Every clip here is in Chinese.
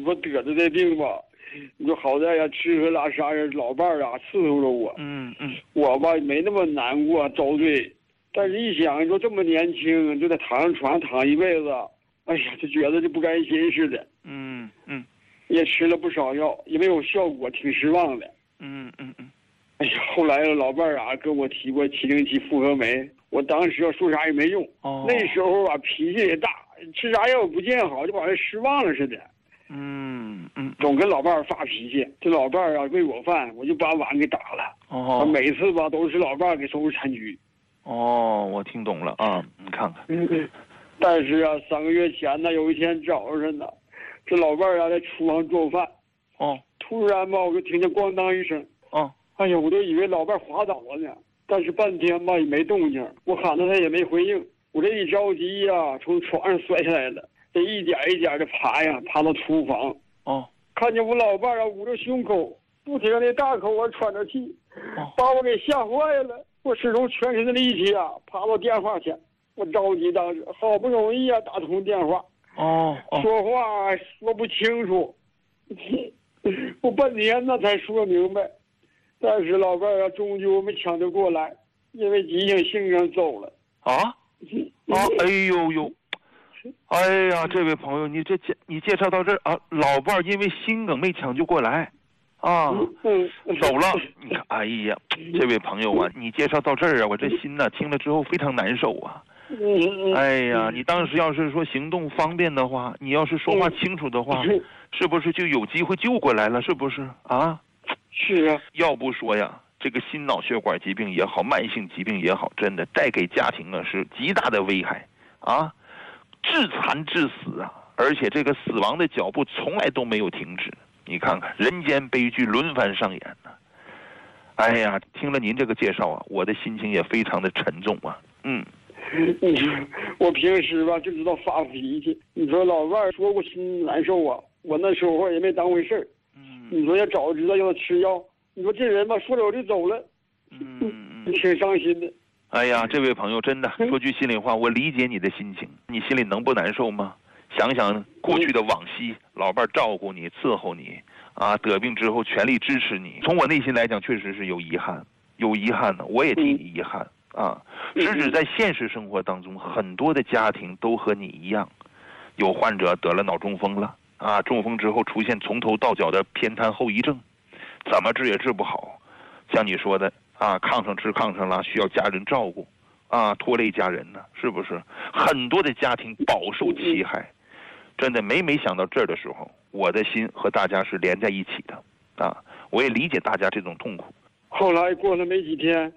说得的这病吧，你说好在呀，吃喝拉撒呀，老伴儿啊伺候着我。我吧没那么难过遭罪，但是一想说这么年轻就在躺上床躺一辈子，哎呀，就觉得就不甘心似的。也吃了不少药，也没有效果，挺失望的。哎呀，后来老伴儿啊跟我提过707复合酶，我当时要说啥也没用。那时候啊脾气也大，吃啥药不见好，就把人失望了似的。总跟老伴儿发脾气，这老伴儿啊喂我饭，我就把碗给打了。每次吧都是老伴儿给收拾残局。 我听懂了啊，你看看。 但是啊，3个月前呢，有一天早上呢，这老伴儿啊在厨房做饭。突然吧，我就听见咣当一声。哎呀，我都以为老伴儿滑倒了呢，但是半天吧也没动静，我喊他也没回应。我这一着急呀，从床上摔下来了，这一点一点的爬到厨房。看见我老伴儿啊捂着胸口，不停的大口啊喘着气，把我给吓坏了。我使出全身的力气啊，爬到电话前，我着急，当时好不容易啊打通电话。说话说不清楚，我半天呢才说明白。但是老伴儿啊，终究没抢救过来，因为急性心梗走了。 哎呦，哎呀，这位朋友，你介绍到这儿啊，老伴儿因为心梗没抢救过来，走了。你看，哎呀，这位朋友啊，你介绍到这儿啊，我这心呢听了之后非常难受啊。哎呀，你当时要是说行动方便的话，你要是说话清楚的话，是不是就有机会救过来了？是不是啊？ 是啊， 要不说呀，这个心脑血管疾病也好，慢性疾病也好，真的带给家庭啊是极大的危害啊，致残致死啊，而且这个死亡的脚步从来都没有停止。你看看，人间悲剧轮番上演呢。哎呀，听了您这个介绍啊，我的心情也非常的沉重啊。 我平时吧就知道发脾气。你说老伴儿说我心难受啊，我那时候也没当回事儿。你说要早知道要他吃药，你说这人吧说走就走了，挺伤心的。 哎呀，这位朋友，真的说句心里话，我理解你的心情，你心里能不难受吗？想想过去的往昔，老伴儿照顾你、伺候你啊，得病之后全力支持你。从我内心来讲，确实是有遗憾的，我也替你遗憾啊。直指在现实生活当中，很多的家庭都和你一样，有患者得了脑中风了。中风之后出现从头到脚的偏瘫后遗症，怎么治也治不好。像你说的炕上吃炕上拉，需要家人照顾拖累家人呢，是不是？很多的家庭饱受其害，真的没想到这儿的时候，我的心和大家是连在一起的我也理解大家这种痛苦。 后来过了没几天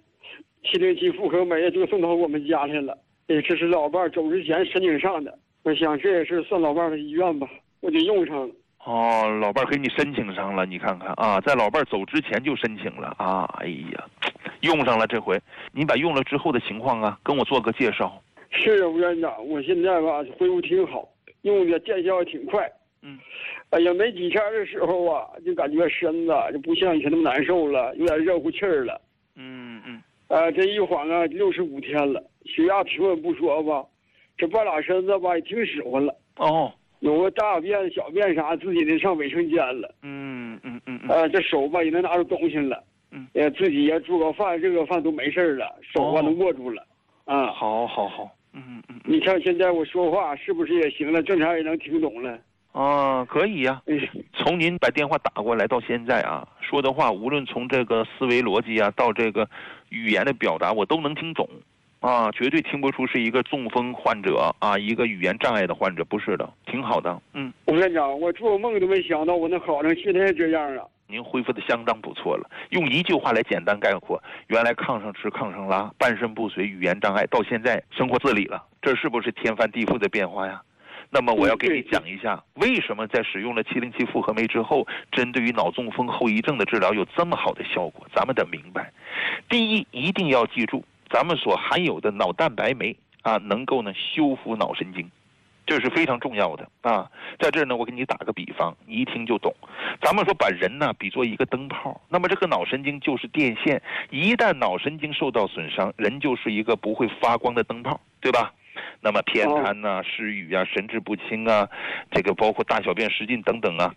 ，707复合酶就送到我们家来了。这是老伴儿走之前申请上的，我想这也是算老伴儿的遗愿吧。我就用上了。 老伴儿给你申请上了，你看看在老伴儿走之前就申请了哎呀，用上了这回。您把用了之后的情况跟我做个介绍。 是啊，吴院长，我现在吧恢复挺好，用的见效也挺快。哎呀，没几天的时候就感觉身子就不像以前那么难受了，有点热乎气儿了。这一晃65天了，血压平稳不说吧，这半拉身子吧也挺使唤了。有个大便小便啥自己的上卫生间了。这手吧也能拿出东西了。自己也做个饭热个饭都没事了，手能握住了。 好。 你看现在我说话是不是也行了？正常也能听懂了。 可以呀。从您把电话打过来到现在说的话，无论从这个思维逻辑到这个语言的表达，我都能听懂。绝对听不出是一个中风患者一个语言障碍的患者，不是的，挺好的。 吴院长，我做梦都没想到我能好成现在这样您恢复的相当不错了。用一句话来简单概括，原来炕上吃炕上拉，半身不遂，语言障碍，到现在生活自理了，这是不是天翻地覆的变化呀？那么我要给你讲一下，为什么在使用了707复合酶之后，针对于脑中风后遗症的治疗有这么好的效果。咱们得明白，第一，一定要记住咱们所含有的脑蛋白酶能够修复脑神经，这是非常重要的在这儿呢，我给你打个比方，你一听就懂。咱们说把人比作一个灯泡，那么这个脑神经就是电线，一旦脑神经受到损伤，人就是一个不会发光的灯泡，对吧？那么偏瘫失语神志不清这个包括大小便失禁等等